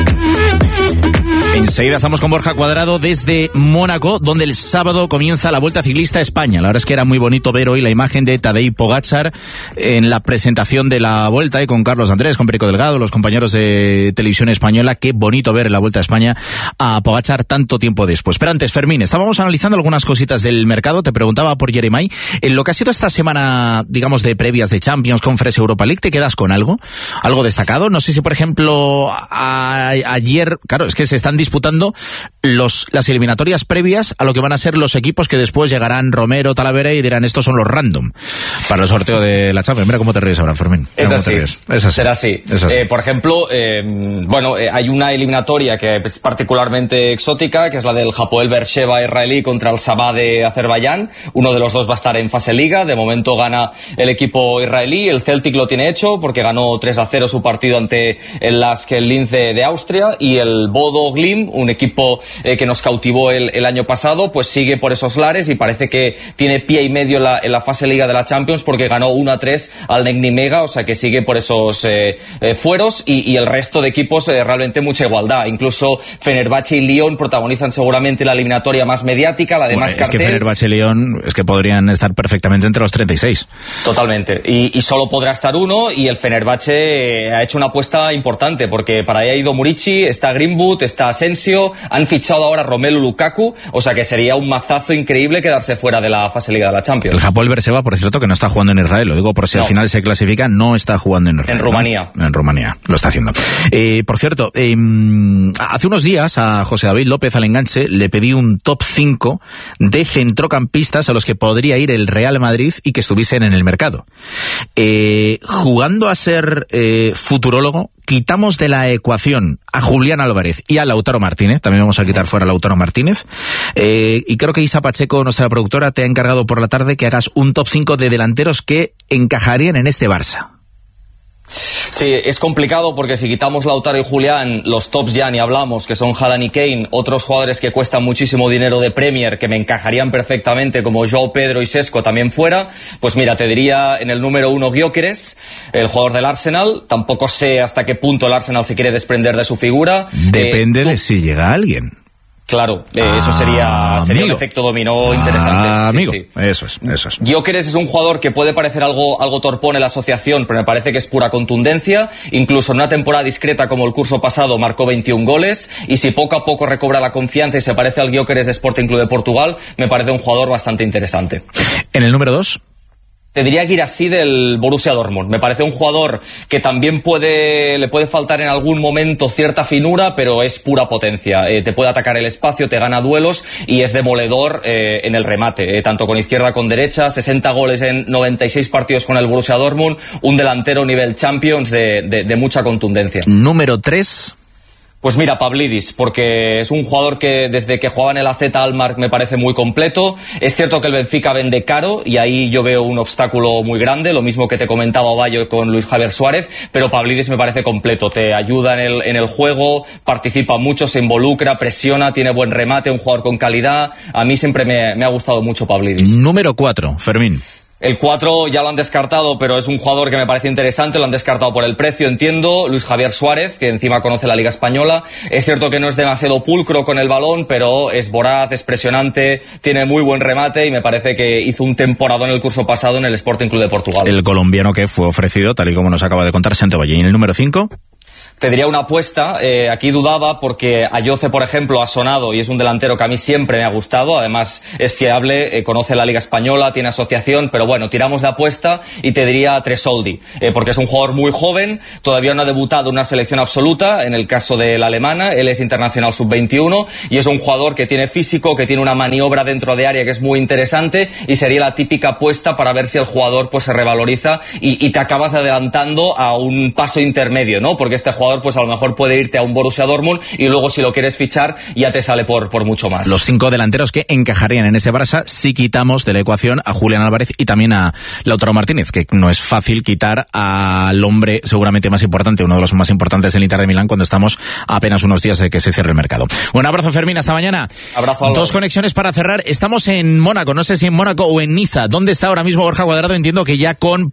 Enseguida estamos con Borja Cuadrado desde Mónaco, donde el sábado comienza la Vuelta Ciclista a España. La verdad es que era muy bonito ver hoy la imagen de Tadej Pogačar en la presentación de la Vuelta, con Carlos Andrés, con Perico Delgado, los compañeros de Televisión Española. Qué bonito ver en la Vuelta a España a Pogačar tanto tiempo después. Pero antes, Fermín, estábamos analizando algunas cositas del mercado. Te preguntaba por Jeremai. En lo que ha sido esta semana, digamos, de previas de Champions, Conference, Europa League, ¿te quedas con algo? ¿Algo destacado? No sé si, por ejemplo, ayer, claro, es que se están disputando las eliminatorias previas a lo que van a ser los equipos que después llegarán Romero, Talavera y dirán estos son los random para el sorteo de la Champions. Mira cómo te ríes ahora, Fermín. Es así. Será así. Por ejemplo, hay una eliminatoria que es particularmente exótica, que es la del Hapoel Beersheva israelí contra el Sabah de Azerbaiyán. Uno de los dos va a estar en fase liga. De momento gana el equipo israelí. El Celtic lo tiene hecho porque ganó 3-0 su partido ante el Lask Linz de Austria, y el Bodo Glimt, un equipo que nos cautivó el año pasado, pues sigue por esos lares y parece que tiene pie y medio en la fase liga de la Champions porque ganó 1-3 al Negni Mega, o sea que sigue por esos fueros, y el resto de equipos realmente mucha igualdad. Incluso Fenerbahce y Lyon protagonizan seguramente la eliminatoria más mediática, la de más cartel. Es que Fenerbahce y Lyon es que podrían estar perfectamente entre los 36. Totalmente, y solo podrá estar uno, y el Fenerbahce ha hecho una apuesta importante porque para ahí ha ido Murici, está Greenwood, está Asensio, han fichado ahora a Romelu Lukaku, o sea que sería un mazazo increíble quedarse fuera de la fase liga de la Champions. El Hapoel Beersheva, por cierto, que no está jugando en Israel, lo digo por si al final se clasifica, no está jugando en Israel. En Rumanía. ¿No? En Rumanía, lo está haciendo. Por cierto, hace unos días a José David López al Enganche le pedí un top 5 de centrocampistas a los que podría ir el Real Madrid y que estuviesen en el mercado. Jugando a ser futurólogo, quitamos de la ecuación a Julián Álvarez y a Lautaro Martínez, también vamos a quitar fuera a Lautaro Martínez, y creo que Isa Pacheco, nuestra productora, te ha encargado por la tarde que hagas un top 5 de delanteros que encajarían en este Barça. Sí, es complicado porque si quitamos Lautaro y Julián, los tops ya ni hablamos, que son Haaland y Kane, otros jugadores que cuestan muchísimo dinero de Premier, que me encajarían perfectamente, como Joao Pedro y Sesco también fuera. Pues mira, te diría en el número 1 Gyökeres, el jugador del Arsenal. Tampoco sé hasta qué punto el Arsenal se quiere desprender de su figura. Depende de si llega alguien. Claro, eso sería un efecto dominó interesante. Amigo, sí. Eso es. Gyökeres es un jugador que puede parecer algo torpón en la asociación, pero me parece que es pura contundencia. Incluso en una temporada discreta como el curso pasado marcó 21 goles, y si poco a poco recobra la confianza y se parece al Gyökeres de Sporting Club de Portugal, me parece un jugador bastante interesante. ¿En el número 2? Te diría Guirassy del Borussia Dortmund. Me parece un jugador que también le puede faltar en algún momento cierta finura, pero es pura potencia. Te puede atacar el espacio, te gana duelos y es demoledor en el remate, tanto con izquierda como con derecha. 60 goles en 96 partidos con el Borussia Dortmund. Un delantero nivel Champions de mucha contundencia. Número 3... Pues mira, Pavlidis, porque es un jugador que desde que jugaba en el AZ Alkmaar me parece muy completo. Es cierto que el Benfica vende caro y ahí yo veo un obstáculo muy grande, lo mismo que te comentaba Ovalle con Luis Javier Suárez, pero Pavlidis me parece completo, te ayuda en el juego, participa mucho, se involucra, presiona, tiene buen remate, un jugador con calidad. A mí siempre me ha gustado mucho Pavlidis. Número 4, Fermín. El 4 ya lo han descartado, pero es un jugador que me parece interesante, lo han descartado por el precio, entiendo. Luis Javier Suárez, que encima conoce la Liga Española. Es cierto que no es demasiado pulcro con el balón, pero es voraz, es presionante, tiene muy buen remate y me parece que hizo un temporadón en el curso pasado en el Sporting Club de Portugal. El colombiano que fue ofrecido, tal y como nos acaba de contar Santo Valle. ¿Y en el número 5? Te diría una apuesta, aquí dudaba porque Ayoce, por ejemplo, ha sonado y es un delantero que a mí siempre me ha gustado, además es fiable, conoce la Liga Española, tiene asociación, pero bueno, tiramos de apuesta y te diría Tresoldi, porque es un jugador muy joven, todavía no ha debutado en una selección absoluta, en el caso de la alemana, él es internacional sub-21 y es un jugador que tiene físico, que tiene una maniobra dentro de área que es muy interesante y sería la típica apuesta para ver si el jugador pues se revaloriza y te acabas adelantando a un paso intermedio, ¿no? Porque este jugador pues a lo mejor puede irte a un Borussia Dortmund y luego si lo quieres fichar ya te sale por mucho más. Los 5 delanteros que encajarían en ese Barça si quitamos de la ecuación a Julián Álvarez y también a Lautaro Martínez, que no es fácil quitar al hombre seguramente más importante, uno de los más importantes del Inter de Milán cuando estamos a apenas unos días de que se cierre el mercado. Un abrazo, Fermín, hasta mañana. Abrazo, Álvaro. 2 conexiones para cerrar. Estamos en Mónaco, no sé si en Mónaco o en Niza. ¿Dónde está ahora mismo Borja Cuadrado? Entiendo que ya con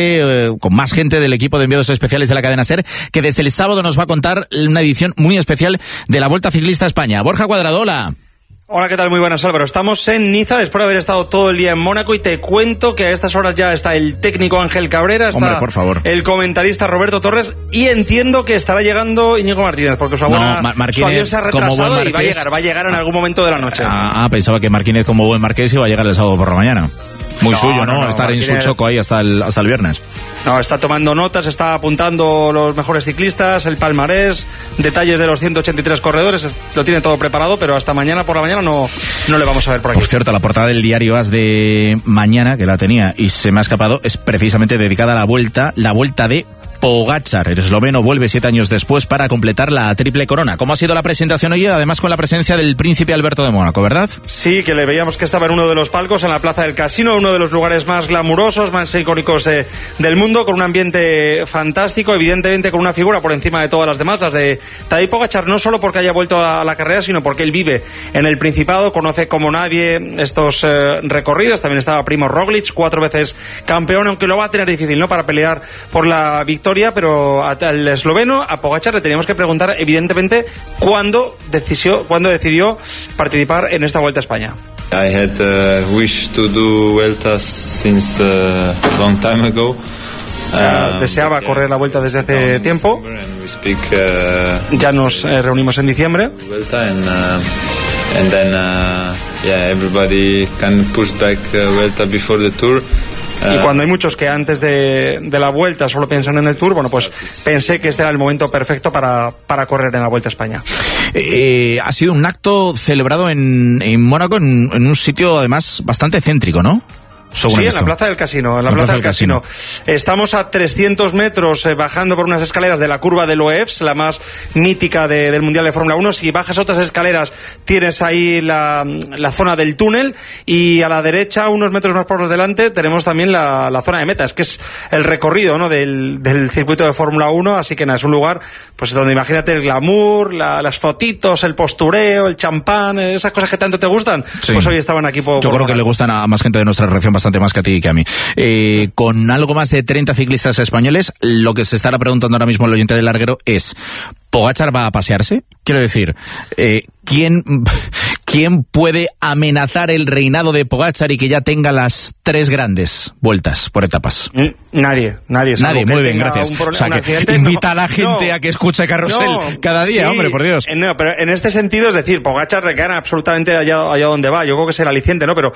con más gente del equipo de enviados especiales de la cadena SER, que desde el sábado nos va a contar una edición muy especial de la Vuelta Ciclista a España. Borja Cuadrado, hola. Hola, ¿qué tal? Muy buenas, Álvaro. Estamos en Niza después de haber estado todo el día en Mónaco y te cuento que a estas horas ya está el técnico Ángel Cabrera, está Hombre, por favor, el comentarista Roberto Torres y entiendo que estará llegando Íñigo Martínez porque su avión se ha retrasado y va a llegar en algún momento de la noche. Pensaba que Martínez, como buen marqués, iba a llegar el sábado por la mañana. Muy suyo, ¿no? Estar Martínez en su choco ahí hasta el viernes. No, está tomando notas, está apuntando los mejores ciclistas, el palmarés, detalles de los 183 corredores, lo tiene todo preparado, pero hasta mañana por la mañana no le vamos a ver por aquí. Por cierto, la portada del diario AS de mañana, que la tenía y se me ha escapado, es precisamente dedicada a la vuelta de Pogačar. El esloveno vuelve 7 años después para completar la triple corona. ¿Cómo ha sido la presentación hoy? Además con la presencia del príncipe Alberto de Mónaco, ¿verdad? Sí, que le veíamos que estaba en uno de los palcos en la Plaza del Casino, uno de los lugares más glamurosos, más icónicos del mundo, con un ambiente fantástico, evidentemente con una figura por encima de todas las demás, las de Tadej Pogačar, no solo porque haya vuelto a la carrera, sino porque él vive en el Principado, conoce como nadie estos recorridos. También estaba Primož Roglič, 4 veces campeón, aunque lo va a tener difícil, ¿no?, para pelear por la victoria, pero al esloveno, a Pogačar, le teníamos que preguntar evidentemente cuándo decidió participar en esta Vuelta a España. I had wish to do Vueltas since long time ago. Deseaba correr la Vuelta desde hace tiempo. Ya nos reunimos en diciembre. And then everybody can push back Vuelta before the Tour. Y cuando hay muchos que antes de la Vuelta solo piensan en el Tour, bueno, pues pensé que este era el momento perfecto para correr en la Vuelta a España. Ha sido un acto celebrado en Mónaco, en un sitio además bastante céntrico, ¿no? según Sí, esto. en la Plaza del Casino, en la Plaza del Casino. Estamos a 300 metros bajando por unas escaleras de la curva del OEFS, la más mítica del Mundial de Fórmula 1. Si bajas otras escaleras, tienes ahí la zona del túnel, y a la derecha, unos metros más por delante, tenemos también la zona de metas, que es el recorrido, ¿no?, del circuito de Fórmula 1. Así que nada, es un lugar pues donde imagínate el glamour, las fotitos, el postureo, el champán, esas cosas que tanto te gustan. Sí. Pues hoy estaban aquí por... Yo creo que le gustan a más gente de nuestra región bastante más que a ti y que a mí. Con algo más de 30 ciclistas españoles, lo que se estará preguntando ahora mismo el oyente del larguero es: ¿Pogačar va a pasearse? Quiero decir, ¿quién puede amenazar el reinado de Pogačar y que ya tenga las 3 grandes vueltas por etapas? Nadie. Nadie, muy bien, gracias. O sea, que invita a la gente a que escuche Carrusel cada día, hombre, por Dios. No, pero en este sentido, es decir, Pogačar gana absolutamente allá donde va. Yo creo que es el aliciente, ¿no? Pero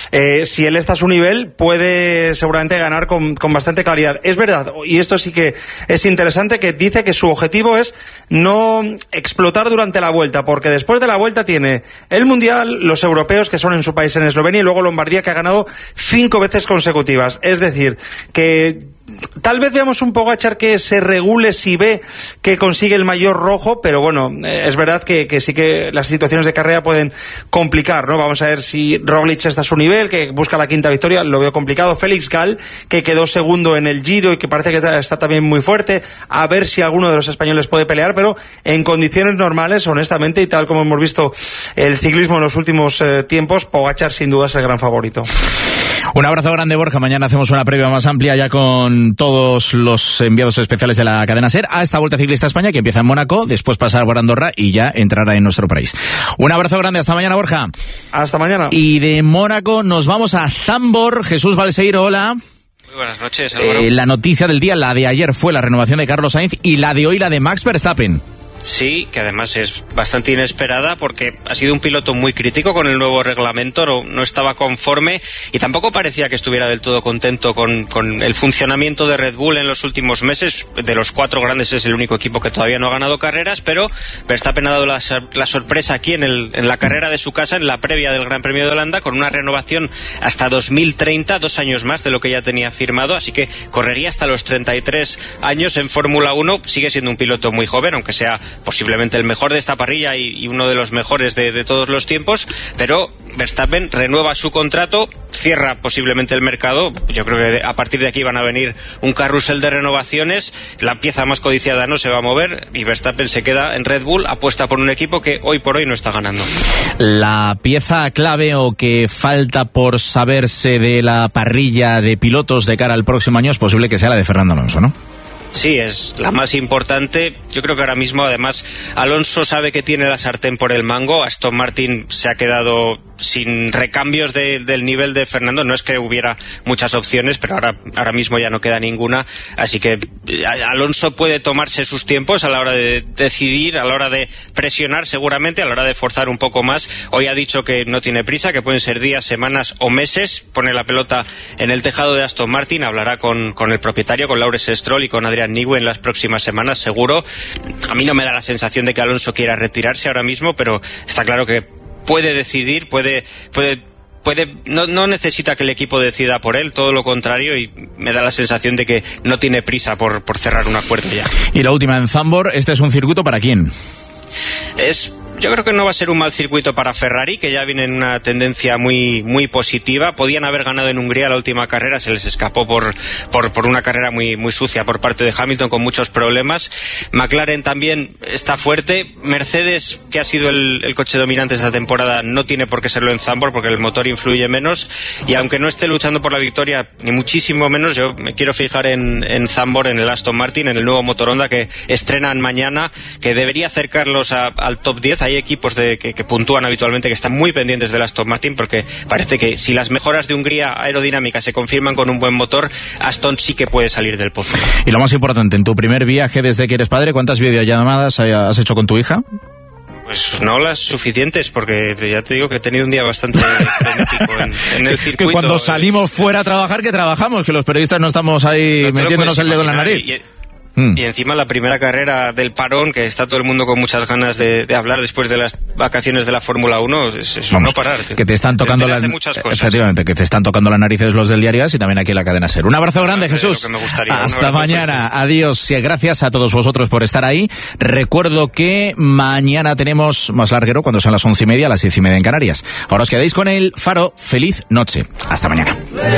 si él está a su nivel, puede seguramente ganar con bastante claridad. Es verdad, y esto sí que es interesante, que dice que su objetivo es no explotar durante la vuelta, porque después de la vuelta tiene el Mundial, los europeos, que son en su país, en Eslovenia, y luego Lombardía, que ha ganado 5 veces consecutivas. Es decir, que tal vez veamos un Pogačar que se regule si ve que consigue el maillot rojo, pero bueno, es verdad que sí que las situaciones de carrera pueden complicar, ¿no? Vamos a ver si Roglic está a su nivel, que busca la 5ª victoria, lo veo complicado. Félix Gall, que quedó segundo en el Giro y que parece que está también muy fuerte, a ver si alguno de los españoles puede pelear, pero en condiciones normales, honestamente, y tal como hemos visto el ciclismo en los últimos tiempos, Pogačar sin duda es el gran favorito. Un abrazo grande, Borja. Mañana hacemos una previa más amplia ya con todos los enviados especiales de la cadena SER a esta Vuelta Ciclista a España, que empieza en Mónaco, después pasar por Andorra y ya entrará en nuestro país. Un abrazo grande, hasta mañana, Borja. Hasta mañana. Y de Mónaco nos vamos a Zandvoort. Jesús Balseiro, hola. Muy buenas noches, Álvaro. La noticia del día, la de ayer, fue la renovación de Carlos Sainz, y la de hoy, la de Max Verstappen. Sí, que además es bastante inesperada porque ha sido un piloto muy crítico con el nuevo reglamento, no estaba conforme y tampoco parecía que estuviera del todo contento con el funcionamiento de Red Bull en los últimos meses. De los 4 grandes es el único equipo que todavía no ha ganado carreras, pero Verstappen ha dado la sorpresa aquí en la carrera de su casa, en la previa del Gran Premio de Holanda, con una renovación hasta 2030, 2 años más de lo que ya tenía firmado, así que correría hasta los 33 años en Fórmula 1. Sigue siendo un piloto muy joven, aunque sea posiblemente el mejor de esta parrilla y uno de los mejores de todos los tiempos, pero Verstappen renueva su contrato, cierra posiblemente el mercado. Yo creo que a partir de aquí van a venir un carrusel de renovaciones, la pieza más codiciada no se va a mover y Verstappen se queda en Red Bull, apuesta por un equipo que hoy por hoy no está ganando. La pieza clave o que falta por saberse de la parrilla de pilotos de cara al próximo año es posible que sea la de Fernando Alonso, ¿no? Sí, es la más importante. Yo creo que ahora mismo, además, Alonso sabe que tiene la sartén por el mango. Aston Martin se ha quedado sin recambios del nivel de Fernando. No es que hubiera muchas opciones, pero ahora mismo ya no queda ninguna. Así que Alonso puede tomarse sus tiempos a la hora de decidir, a la hora de presionar seguramente, a la hora de forzar un poco más. Hoy ha dicho que no tiene prisa, que pueden ser días, semanas o meses. Pone la pelota en el tejado de Aston Martin. Hablará con el propietario, con Lawrence Stroll y con Adrian Newey en las próximas semanas, seguro. A mí no me da la sensación de que Alonso quiera retirarse ahora mismo, pero está claro que puede decidir, no necesita que el equipo decida por él, todo lo contrario, y me da la sensación de que no tiene prisa por cerrar un acuerdo ya. Y la última en Zandvoort, ¿este es un circuito para quién? Yo creo que no va a ser un mal circuito para Ferrari, que ya viene en una tendencia muy, muy positiva. Podían haber ganado en Hungría la última carrera, se les escapó por una carrera muy, muy sucia por parte de Hamilton, con muchos problemas. McLaren también está fuerte. Mercedes, que ha sido el coche dominante esta temporada, no tiene por qué serlo en Zandvoort porque el motor influye menos. Y aunque no esté luchando por la victoria, ni muchísimo menos, yo me quiero fijar en Zandvoort, en el Aston Martin, en el nuevo motor Honda que estrenan mañana, que debería acercarlos al top 10. Hay equipos que puntúan habitualmente que están muy pendientes del Aston Martin, porque parece que si las mejoras de Hungría aerodinámicas se confirman con un buen motor, Aston sí que puede salir del pozo. Y lo más importante, en tu primer viaje desde que eres padre, ¿cuántas videollamadas has hecho con tu hija? Pues no las suficientes, porque ya te digo que he tenido un día bastante frenético en el circuito. Que cuando salimos fuera a trabajar, que trabajamos, que los periodistas no estamos ahí metiéndonos el dedo en la nariz. Y encima la primera carrera del parón, que está todo el mundo con muchas ganas de hablar después de las vacaciones de la Fórmula 1, es no parar. Que te están tocando las efectivamente, que te están tocando las narices los del Diario As y también aquí en la cadena SER. Un abrazo grande, Jesús. Hasta mañana. Adiós. Y gracias a todos vosotros por estar ahí. Recuerdo que mañana tenemos más larguero cuando sean las 11:30, a las 10:30 en Canarias. Ahora os quedáis con el Faro. Feliz noche. Hasta mañana.